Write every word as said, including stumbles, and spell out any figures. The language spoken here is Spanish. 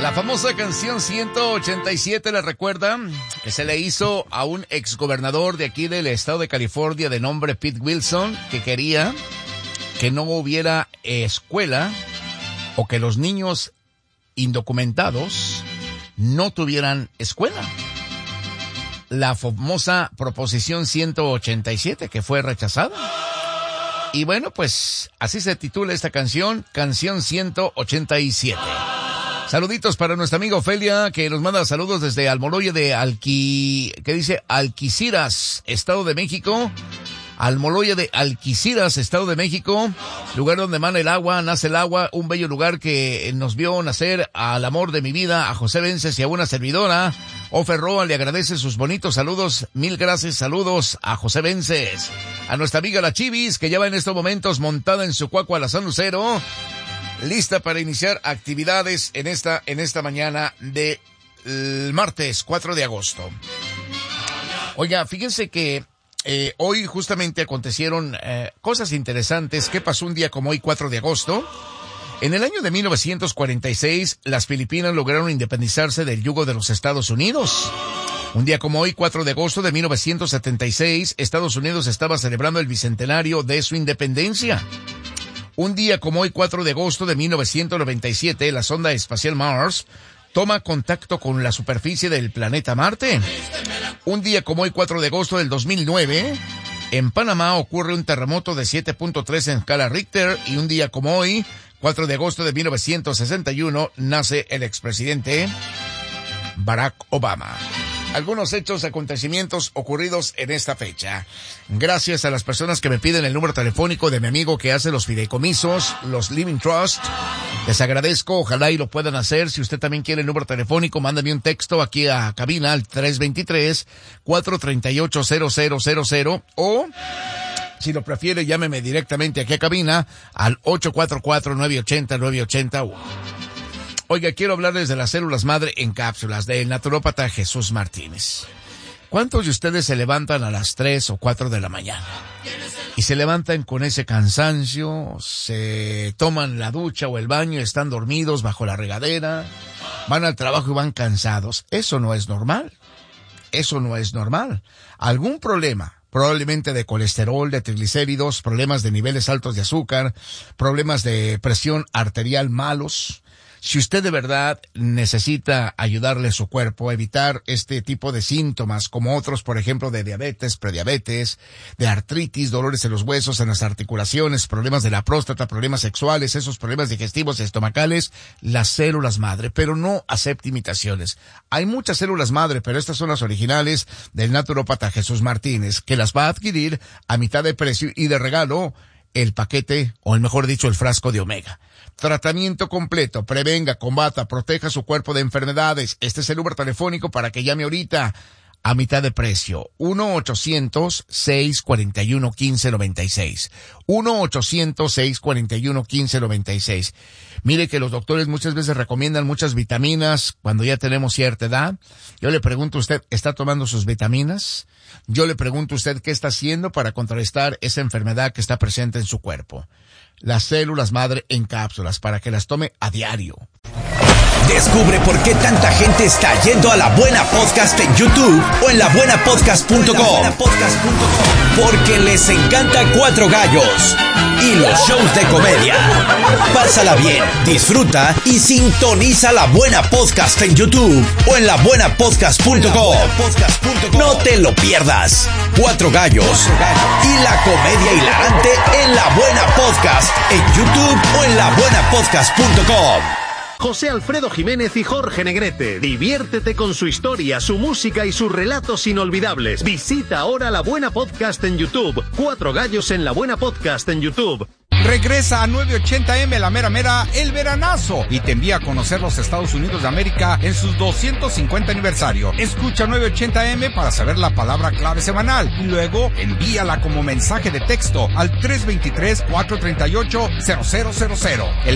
La famosa canción ciento ochenta y siete, ¿la recuerdan? Que se le hizo a un exgobernador de aquí del estado de California de nombre Pete Wilson, que quería que no hubiera escuela o que los niños indocumentados no tuvieran escuela. La famosa proposición ciento ochenta y siete, que fue rechazada. Y bueno, pues así se titula esta canción, canción ciento ochenta y siete. Saluditos para nuestra amiga Ofelia, que nos manda saludos desde Almoloya de Alqui... ¿Qué dice? Alquiciras, Estado de México. Almoloya de Alquiciras, Estado de México. Lugar donde emana el agua, nace el agua. Un bello lugar que nos vio nacer al amor de mi vida, a José Vences y a una servidora. Ofer Roa le agradece sus bonitos saludos. Mil gracias, saludos a José Vences. A nuestra amiga la Chivis, que ya va en estos momentos montada en su cuacua la San Lucero, lista para iniciar actividades en esta, en esta mañana de el martes cuatro de agosto. Oiga, fíjense que eh, hoy justamente acontecieron eh, cosas interesantes. ¿Qué pasó un día como hoy, cuatro de agosto? En el año de mil novecientos cuarenta y seis, las Filipinas lograron independizarse del yugo de los Estados Unidos. Un día como hoy, cuatro de agosto de mil novecientos setenta y seis, Estados Unidos estaba celebrando el bicentenario de su independencia. Un día como hoy, cuatro de agosto de mil novecientos noventa y siete, la sonda espacial Mars toma contacto con la superficie del planeta Marte. Un día como hoy, cuatro de agosto del dos mil nueve, en Panamá ocurre un terremoto de siete punto tres en escala Richter. Y un día como hoy, cuatro de agosto de mil novecientos sesenta y uno, nace el expresidente Barack Obama. Algunos hechos, acontecimientos ocurridos en esta fecha. Gracias a las personas que me piden el número telefónico de mi amigo que hace los fideicomisos, los Living Trust. Les agradezco, ojalá y lo puedan hacer. Si usted también quiere el número telefónico, mándame un texto aquí a cabina al tres dos tres, cuatro tres ocho, cero cero cero cero o, si lo prefiere, llámeme directamente aquí a cabina al ocho cuatro cuatro, nueve ocho cero, nueve ocho uno. Oiga, quiero hablarles de las células madre en cápsulas del naturópata Jesús Martínez. ¿Cuántos de ustedes se levantan a las tres o cuatro de la mañana? Y se levantan con ese cansancio, se toman la ducha o el baño y están dormidos bajo la regadera, van al trabajo y van cansados. Eso no es normal. Eso no es normal. ¿Algún problema? Probablemente de colesterol, de triglicéridos, problemas de niveles altos de azúcar, problemas de presión arterial malos. Si usted de verdad necesita ayudarle a su cuerpo a evitar este tipo de síntomas, como otros, por ejemplo, de diabetes, prediabetes, de artritis, dolores en los huesos, en las articulaciones, problemas de la próstata, problemas sexuales, esos problemas digestivos y estomacales, las células madre, pero no acepte imitaciones. Hay muchas células madre, pero estas son las originales del naturópata Jesús Martínez, que las va a adquirir a mitad de precio y de regalo el paquete, o mejor dicho, el frasco de Omega. Tratamiento completo, prevenga, combata, proteja su cuerpo de enfermedades. Este es el número telefónico para que llame ahorita a mitad de precio. uno ochocientos, seis cuatro uno, uno cinco nueve seis. uno ochocientos, seis cuatro uno, uno cinco nueve seis. Mire que los doctores muchas veces recomiendan muchas vitaminas cuando ya tenemos cierta edad. Yo le pregunto a usted, ¿está tomando sus vitaminas? Yo le pregunto a usted, ¿qué está haciendo para contrarrestar esa enfermedad que está presente en su cuerpo? Las células madre en cápsulas, para que las tome a diario. Descubre por qué tanta gente está yendo a La Buena Podcast en YouTube o en la buena podcast punto com. Porque les encanta Cuatro Gallos y los shows de comedia. Pásala bien, disfruta y sintoniza La Buena Podcast en YouTube o en la buena podcast punto com. No te lo pierdas. Cuatro Gallos y la comedia hilarante en La Buena Podcast en YouTube o en la buena podcast punto com. José Alfredo Jiménez y Jorge Negrete. Diviértete con su historia, su música y sus relatos inolvidables. Visita ahora La Buena Podcast en YouTube. Cuatro Gallos en La Buena Podcast en YouTube. Regresa a nueve ochenta eme La Mera Mera el veranazo y te envía a conocer los Estados Unidos de América en sus doscientos cincuenta aniversario. Escucha nueve ochenta eme para saber la palabra clave semanal y luego envíala como mensaje de texto al tres dos tres, cuatro tres ocho, cero cero cero cero. El